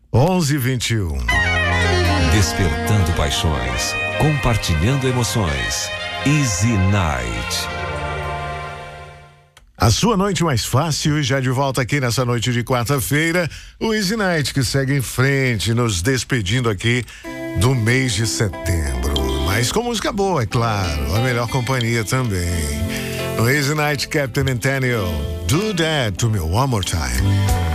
11:21. Despertando paixões, compartilhando emoções. Easy Night. A sua noite mais fácil, já de volta aqui nessa noite de quarta-feira, o Easy Night que segue em frente, nos despedindo aqui do mês de setembro. Mas com música boa, é claro, a melhor companhia também. No Easy Night, Captain Antonio, Do That to Me One More Time.